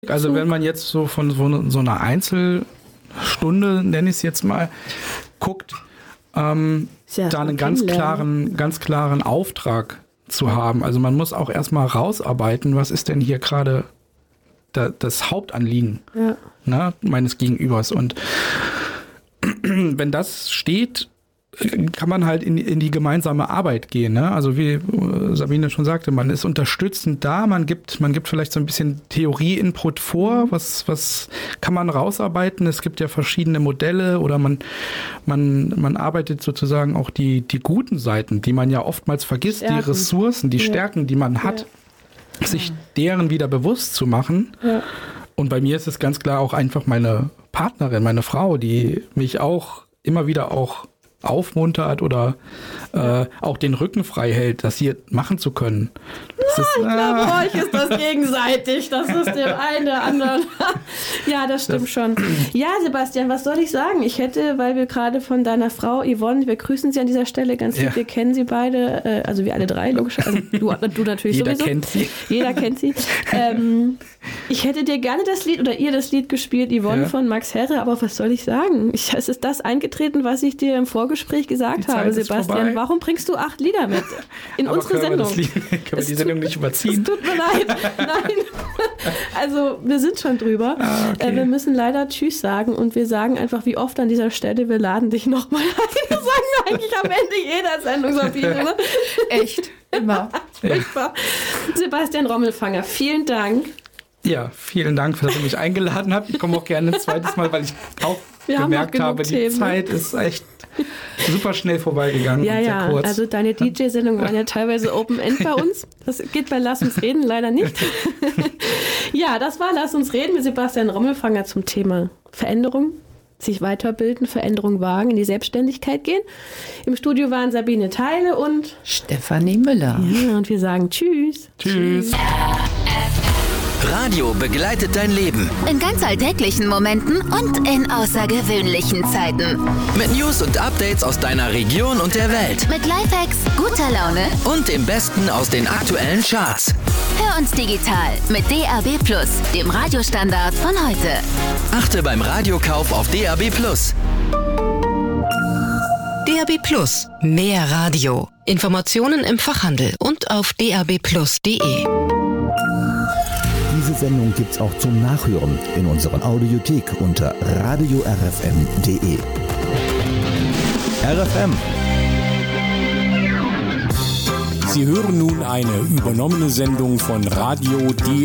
Also wenn man jetzt so von so einer Einzelstunde, nenne ich es jetzt mal, guckt, da einen ganz klaren Auftrag zu haben. Also man muss auch erstmal rausarbeiten, was ist denn hier gerade das Hauptanliegen meines Gegenübers. Und wenn das steht, kann man halt in die gemeinsame Arbeit gehen. Ne? Also wie Sabine schon sagte, man ist unterstützend da, man gibt vielleicht so ein bisschen Theorie-Input vor, was kann man rausarbeiten. Es gibt ja verschiedene Modelle oder man arbeitet sozusagen auch die guten Seiten, die man ja oftmals vergisst, Stärken. Die Ressourcen, die Stärken, die man hat, sich deren wieder bewusst zu machen. Ja. Und bei mir ist es ganz klar auch einfach meine Partnerin, meine Frau, die mich auch immer wieder auch aufmuntert oder auch den Rücken frei hält, das hier machen zu können. Ich glaube, bei euch ist das gegenseitig. Das ist dem einen der anderen. Ja, das stimmt schon. Ja, Sebastian, was soll ich sagen? Ich hätte, weil wir gerade von deiner Frau Yvonne, wir grüßen sie an dieser Stelle ganz lieb, wir kennen sie beide, also wir alle drei, logischerweise. Also du natürlich Jeder sowieso. Kennt sie. Jeder kennt sie. Ich hätte dir gerne das Lied oder ihr das Lied gespielt, Yvonne von Max Herre, aber was soll ich sagen? Es ist das eingetreten, was ich dir im Vorgespräch gesagt habe, Sebastian. Warum bringst du 8 Lieder mit in unsere Sendung? Können wir die Sendung nicht überziehen? Es tut mir leid. Nein. Also, wir sind schon drüber. Okay. Wir müssen leider Tschüss sagen und wir sagen einfach wie oft an dieser Stelle, wir laden dich nochmal ein. Wir sagen eigentlich am Ende jeder Sendung, Sabine. Ne? Echt, immer. Furchtbar. Sebastian Rommelfanger, vielen Dank. Ja, vielen Dank, dass ihr mich eingeladen habt. Ich komme auch gerne ein zweites Mal, weil ich auch gemerkt habe, die Zeit ist echt super schnell vorbeigegangen. Ja, und sehr kurz. Also deine DJ-Sendungen waren ja teilweise Open-End bei uns. Das geht bei Lass uns reden leider nicht. Ja, das war Lass uns reden mit Sebastian Rommelfanger zum Thema Veränderung, sich weiterbilden, Veränderung wagen, in die Selbstständigkeit gehen. Im Studio waren Sabine Theile und Stefanie Müller. Ja, und wir sagen Tschüss. Tschüss. Radio begleitet dein Leben. In ganz alltäglichen Momenten und in außergewöhnlichen Zeiten. Mit News und Updates aus deiner Region und der Welt. Mit Lifehacks, guter Laune und dem Besten aus den aktuellen Charts. Hör uns digital mit DAB+, dem Radiostandard von heute. Achte beim Radiokauf auf DAB+. DAB+, mehr Radio. Informationen im Fachhandel und auf dabplus.de. Diese Sendung gibt's auch zum Nachhören in unserer Audiothek unter radiorfm.de. RFM. Sie hören nun eine übernommene Sendung von Radio